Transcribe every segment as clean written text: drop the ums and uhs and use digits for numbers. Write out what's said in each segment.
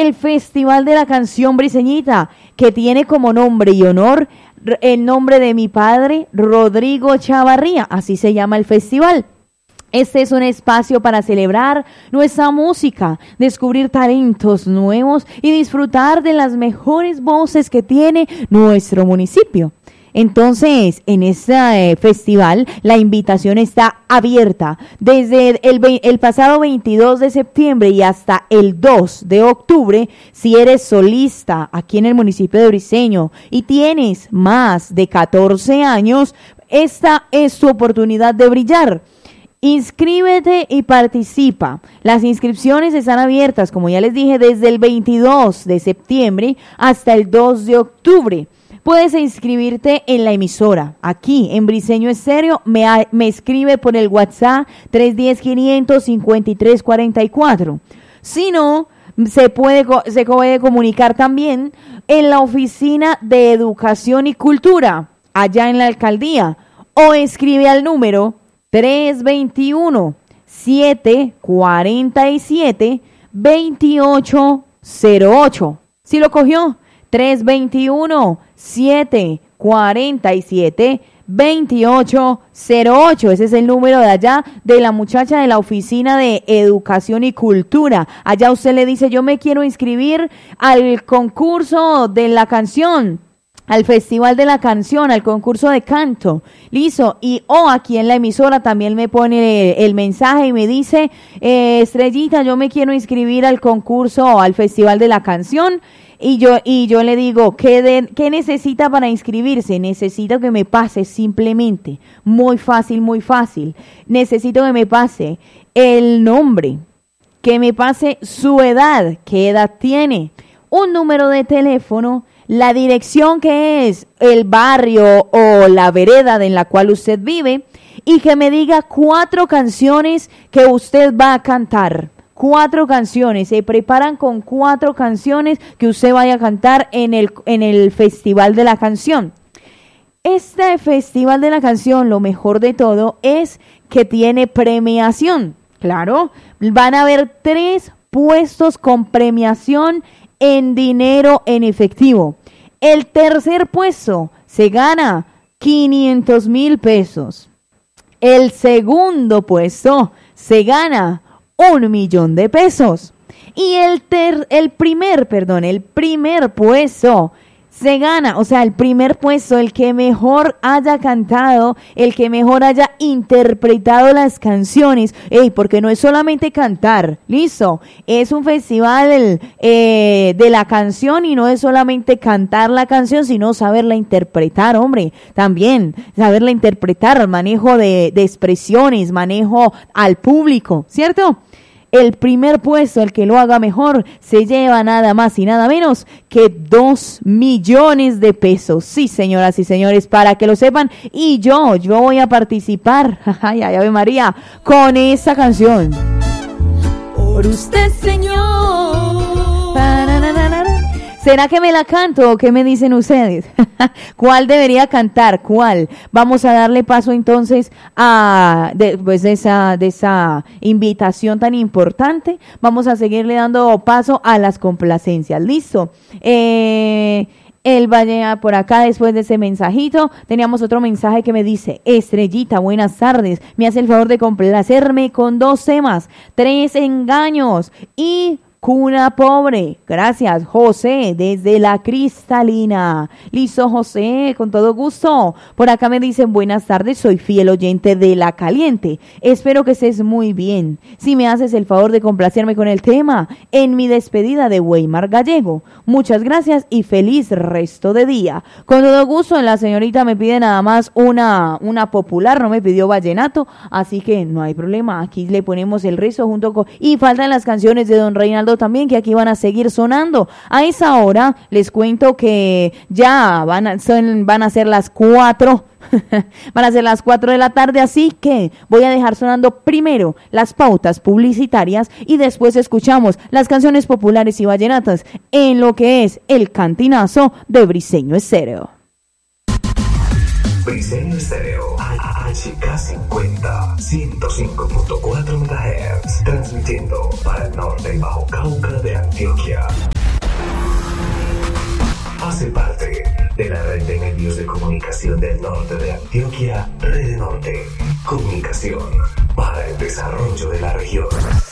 el Festival de la Canción Briseñita, que tiene como nombre y honor el nombre de mi padre, Rodrigo Chavarría, así se llama el festival. Este es un espacio para celebrar nuestra música, descubrir talentos nuevos y disfrutar de las mejores voces que tiene nuestro municipio. Entonces, en este festival, la invitación está abierta desde el pasado 22 de septiembre y hasta el 2 de octubre. Si eres solista aquí en el municipio de Briceño y tienes más de 14 años, esta es tu oportunidad de brillar. Inscríbete y participa. Las inscripciones están abiertas, como ya les dije, desde el 22 de septiembre hasta el 2 de octubre. Puedes inscribirte en la emisora, aquí en Briseño Estéreo, me escribe por el WhatsApp 310-500-5344. Si no, se puede comunicar también en la Oficina de Educación y Cultura, allá en la alcaldía, o escribe al número 321-747-2808. ¿Sí lo cogió? 321-747-2808. Ese es el número de allá de la muchacha de la Oficina de Educación y Cultura. Allá usted le dice, yo me quiero inscribir al concurso de la canción, al Festival de la Canción, al concurso de canto. Listo. Y aquí en la emisora también me pone el mensaje y me dice, Estrellita, yo me quiero inscribir al concurso, al Festival de la Canción. Y yo le digo, ¿qué necesita para inscribirse? Necesito que me pase simplemente, muy fácil. Necesito que me pase el nombre, que me pase su edad, qué edad tiene, un número de teléfono, la dirección que es el barrio o la vereda en la cual usted vive y que me diga 4 canciones que usted va a cantar. 4 canciones, se preparan con 4 canciones que usted vaya a cantar en el Festival de la Canción. Este Festival de la Canción, lo mejor de todo es que tiene premiación. Claro, van a haber 3 puestos con premiación en dinero en efectivo. El tercer puesto se gana 500,000 pesos. El segundo puesto se gana 1,000,000 de pesos. Y el primer puesto se gana, o sea, el primer puesto, el que mejor haya cantado, el que mejor haya interpretado las canciones, porque no es solamente cantar, listo, es un festival de la canción y no es solamente cantar la canción, sino saberla interpretar, hombre, también saberla interpretar, manejo de expresiones, manejo al público, ¿cierto? El primer puesto, el que lo haga mejor, se lleva nada más y nada menos que 2,000,000 de pesos. Sí, señoras y señores, para que lo sepan. Y yo voy a participar, ay, Ave María, con esa canción. Por usted, Señor. ¿Será que me la canto o qué me dicen ustedes? ¿Cuál debería cantar? ¿Cuál? Vamos a darle paso entonces de esa invitación tan importante. Vamos a seguirle dando paso a las complacencias. ¿Listo? Él vaya por acá después de ese mensajito. Teníamos otro mensaje que me dice: Estrellita, buenas tardes. Me hace el favor de complacerme con 2 temas, 3 engaños y Cuna Pobre. Gracias, José, desde La Cristalina. Listo, José, con todo gusto. Por acá me dicen: buenas tardes, soy fiel oyente de La Caliente. Espero que estés muy bien. Si me haces el favor de complacerme con el tema en mi despedida de Weimar Gallego. Muchas gracias y feliz resto de día. Con todo gusto. La señorita me pide nada más una popular, no me pidió vallenato, así que no hay problema. Aquí le ponemos el resto junto con... Y faltan las canciones de Don Reinaldo también, que aquí van a seguir sonando. A esa hora les cuento que ya van a ser las 4 van a ser las 4 de la tarde, así que voy a dejar sonando primero las pautas publicitarias y después escuchamos las canciones populares y vallenatas en lo que es el cantinazo de Briseño Estéreo. Briseño Estéreo, HK50, 105.4 MHz, transmitiendo para el norte y Bajo Cauca de Antioquia. Hace parte de la red de medios de comunicación del norte de Antioquia, Red Norte. Comunicación para el desarrollo de la región.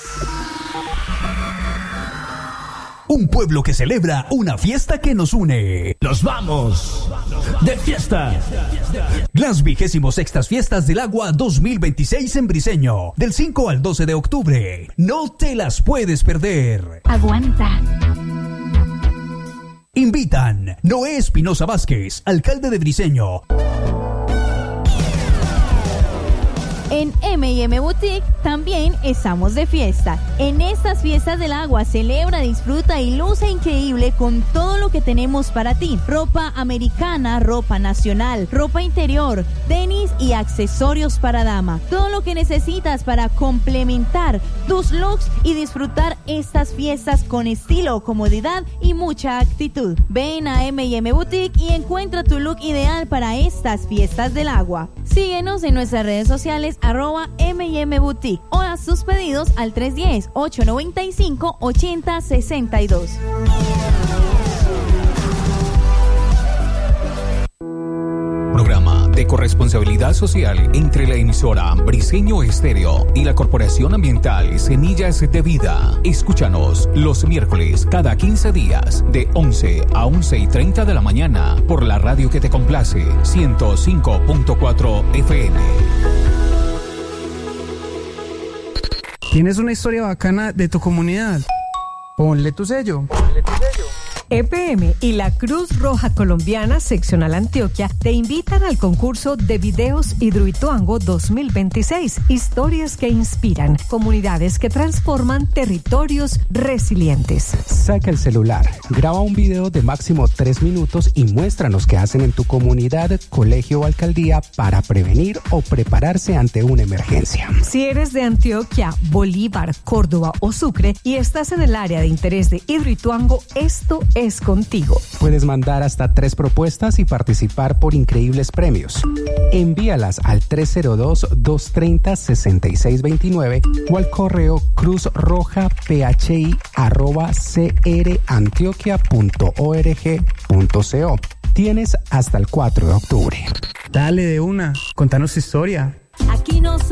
Un pueblo que celebra una fiesta que nos une. ¡Nos vamos de fiesta! Las 26ª Fiestas del Agua 2026 en Briceño, del 5 al 12 de octubre. No te las puedes perder. Aguanta. Invitan Noé Espinosa Vázquez, alcalde de Briceño. En M&M Boutique también estamos de fiesta. En estas fiestas del agua celebra, disfruta y luce increíble con todo lo que tenemos para ti. Ropa americana, ropa nacional, ropa interior, tenis y accesorios para dama. Todo lo que necesitas para complementar tus looks y disfrutar estas fiestas con estilo, comodidad y mucha actitud. Ven a M&M Boutique y encuentra tu look ideal para estas fiestas del agua. Síguenos en nuestras redes sociales @M&M Boutique o haz tus pedidos al 310-895-8062. Programa de corresponsabilidad social entre la emisora Briceño Estéreo y la Corporación Ambiental Semillas de Vida. Escúchanos los miércoles cada 15 días de 11 a 11:30 de la mañana por la radio que te complace, 105.4 FM. ¿Tienes una historia bacana de tu comunidad? Ponle tu sello. EPM y la Cruz Roja Colombiana Seccional Antioquia te invitan al concurso de videos Hidroituango 2026. Historias que inspiran, comunidades que transforman, territorios resilientes. Saca el celular, graba un video de máximo 3 minutos y muéstranos qué hacen en tu comunidad, colegio o alcaldía para prevenir o prepararse ante una emergencia. Si eres de Antioquia, Bolívar, Córdoba o Sucre y estás en el área de interés de Hidroituango, esto es contigo. Puedes mandar hasta 3 propuestas y participar por increíbles premios. Envíalas al 302-230-6629 o al correo cruzrojaphi@crantioquia.org.co. Tienes hasta el 4 de octubre. Dale de una, contanos tu historia. Aquí no